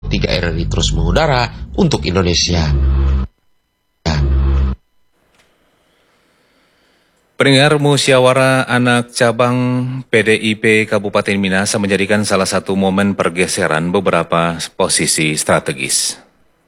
3 RRI terus mengudara untuk Indonesia. Pendengar, musyawarah anak cabang PDIP Kabupaten Minahasa menjadikan salah satu momen pergeseran beberapa posisi strategis.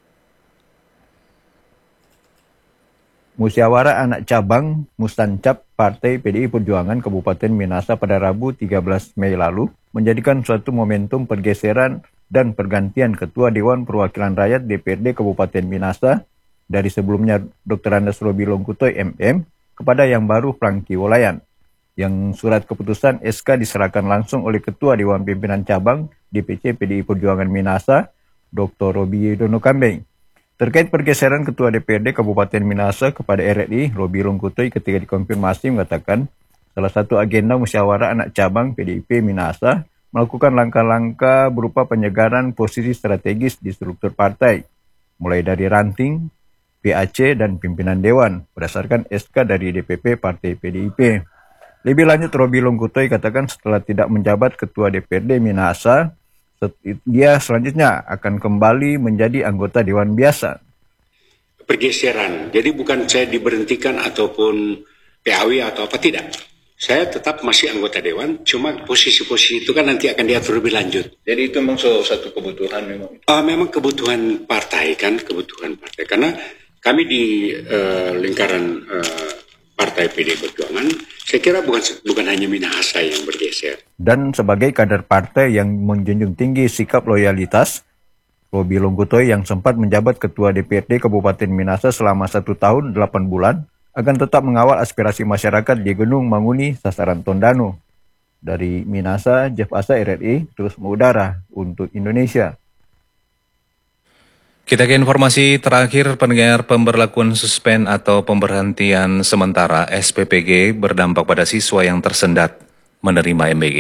Musyawarah anak cabang Mustancap Partai PDI Perjuangan Kabupaten Minahasa pada Rabu 13 Mei lalu menjadikan suatu momentum pergeseran dan pergantian Ketua Dewan Perwakilan Rakyat DPRD Kabupaten Minahasa dari sebelumnya Dr. Andes Robi Longkutoy MM kepada yang baru Franky Wolayan, yang surat keputusan SK diserahkan langsung oleh Ketua Dewan Pimpinan Cabang DPC PDI Perjuangan Minahasa, Dr. Robi Dono Kambing. Terkait pergeseran Ketua DPRD Kabupaten Minahasa kepada RRI, Robi Longkutoy ketika dikonfirmasi mengatakan salah satu agenda musyawarah anak cabang PDIP Minahasa melakukan langkah-langkah berupa penyegaran posisi strategis di struktur partai, mulai dari ranting, PAC, dan pimpinan Dewan, berdasarkan SK dari DPP Partai PDIP. Lebih lanjut, Robi Longkutoy katakan setelah tidak menjabat Ketua DPRD Minahasa, dia selanjutnya akan kembali menjadi anggota Dewan Biasa. Pergeseran, jadi bukan saya diberhentikan ataupun PAW atau apa, tidak. Saya tetap masih anggota Dewan, cuma posisi-posisi itu kan nanti akan diatur lebih lanjut. Jadi itu memang satu kebutuhan memang? Memang kebutuhan partai kan, kebutuhan partai. Karena kami di lingkaran Partai PDI Perjuangan, saya kira bukan hanya Minahasa yang bergeser. Dan sebagai kader partai yang menjunjung tinggi sikap loyalitas, Robi Longkutoy yang sempat menjabat Ketua DPRD Kabupaten Minahasa selama 1 tahun 8 bulan, akan tetap mengawal aspirasi masyarakat di Gunung Manguni, Sasaran Tondano. Dari Minahasa, Jeff Asa RRI terus mengudara untuk Indonesia. Kita ke informasi terakhir, pendengar. Pemberlakuan suspend atau pemberhentian sementara SPPG berdampak pada siswa yang tersendat menerima MBG.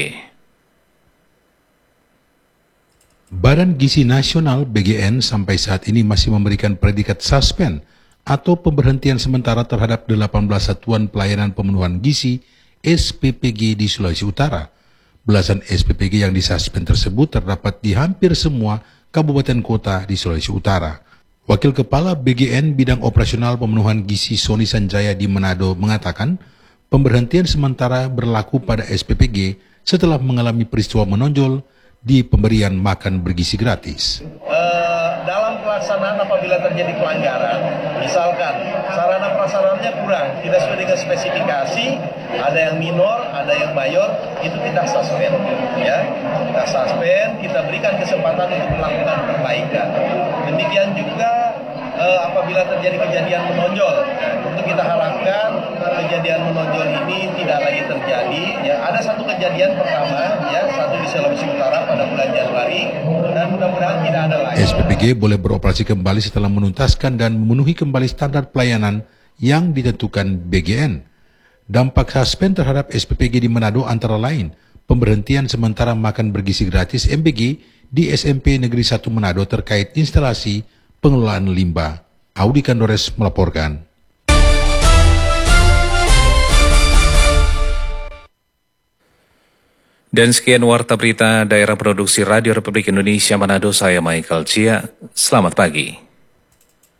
Badan Gizi Nasional BGN sampai saat ini masih memberikan predikat suspend atau pemberhentian sementara terhadap 18 satuan pelayanan pemenuhan gizi SPPG di Sulawesi Utara. Belasan SPPG yang disuspend tersebut terdapat di hampir semua kabupaten kota di Sulawesi Utara. Wakil Kepala BGN Bidang Operasional Pemenuhan Gizi Soni Sanjaya di Manado mengatakan pemberhentian sementara berlaku pada SPPG setelah mengalami peristiwa menonjol di pemberian makan bergizi gratis. Dalam pelaksanaan apabila terjadi pelanggaran, misalkan sarana prasarannya kurang, tidak sesuai dengan spesifikasi, ada yang minor, ada yang mayor, itu kita suspend, ya. Kita suspend, kita berikan kesempatan untuk melakukan perbaikan. Demikian juga apabila terjadi kejadian menonjol, untuk kita harapkan kejadian menonjol ini tidak lagi terjadi. Ya, ada satu kejadian pertama, ya, satu di Sulawesi Utara pada bulan Januari, dan mudah-mudahan tidak ada lagi. SPPG boleh beroperasi kembali setelah menuntaskan dan memenuhi kembali standar pelayanan yang ditentukan BGN. Dampak suspend terhadap SPPG di Manado antara lain pemberhentian sementara makan bergizi gratis MBG di SMP Negeri 1 Manado terkait instalasi pengelolaan limbah. Audi Kandores melaporkan. Dan sekian Warta Berita Daerah Produksi Radio Republik Indonesia Manado, saya Michael Cia. Selamat pagi.